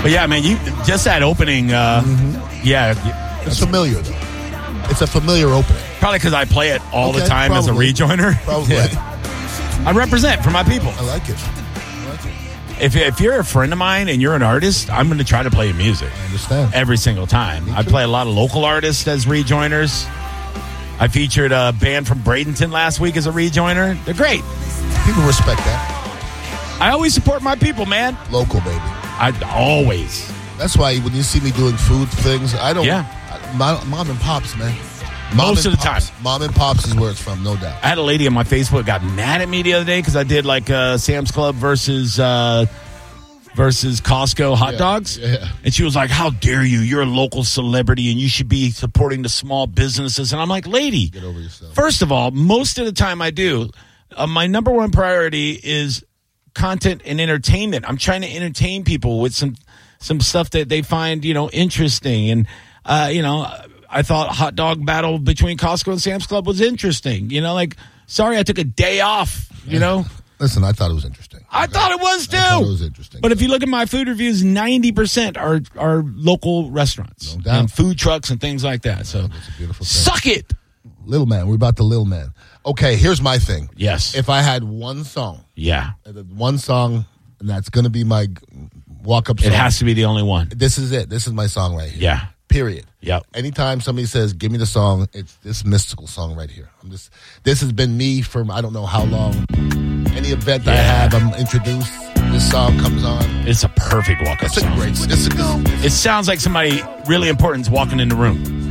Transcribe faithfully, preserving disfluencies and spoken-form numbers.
But yeah, man, you just that opening. Uh, mm-hmm. Yeah, it's familiar though. It's a familiar opening. Probably because I play it all okay, the time probably. as a rejoiner. Probably. Yeah. I represent for my people. I like it. I like it. If if you're a friend of mine and you're an artist, I'm going to try to play your music. I understand. Every single time. I play a lot of local artists as rejoiners. I featured a band from Bradenton last week as a rejoiner. They're great. People respect that. I always support my people, man. Local, baby. I always. That's why when you see me doing food things, I don't. Yeah. I, my, mom and pops, man. Mom Most of the pops. time. Mom and pops is where it's from, no doubt. I had a lady on my Facebook got mad at me the other day because I did like uh, Sam's Club versus uh, versus Costco hot yeah, dogs. Yeah. And she was like, how dare you? You're a local celebrity and you should be supporting the small businesses. And I'm like, lady, get over yourself. First of all, most of the time I do, uh, my number one priority is content and entertainment. I'm trying to entertain people with some some stuff that they find, you know, interesting. And, uh, you know, I thought hot dog battle between Costco and Sam's Club was interesting. You know, like, sorry, I took a day off, you know. Listen, I thought it was interesting. I thought it was, too. I thought it was interesting. But if you look at my food reviews, ninety percent are, are local restaurants. No doubt. And food trucks and things like that. So, that's a beautiful thing. Suck it. Little man. We're about the little man. Okay, here's my thing. Yes. If I had one song. Yeah. One song, and that's going to be my walk-up song. It has to be the only one. This is it. This is my song right here. Yeah. Period. Yep. Anytime somebody says, give me the song, it's this mystical song right here. I'm just. This has been me for I don't know how long. Any event yeah. I have, I'm introduced. This song comes on. It's a perfect walk-up it's song. A great, it's a great. It sounds like somebody really important's walking in the room.